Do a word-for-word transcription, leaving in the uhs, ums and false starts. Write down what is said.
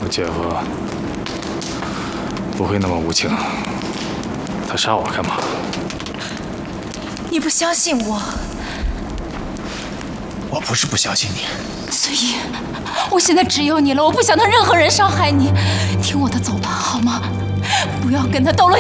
我姐夫不会那么无情，他杀我干嘛？ 你不相信我？ 我不是不相信你， 所以，我现在只有你了，我不想让任何人伤害你。听我的，走吧，好吗？不要跟他斗了。